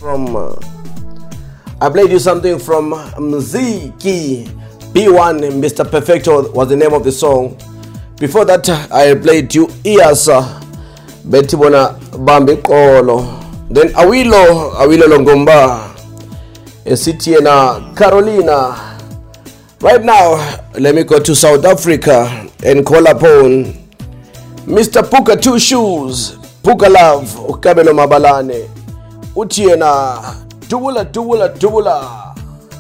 I played you something from Mziki B1, Mr. Perfecto was the name of the song. Before that, I played you Iyasa Betibona Bambi Kolo. Then Awilo Longomba Esitiena Carolina. Right now, let me go to South Africa and call upon Mr. Puka Two Shoes, Puka Love, Ukabelo Mabalane, Utiena, Tubula.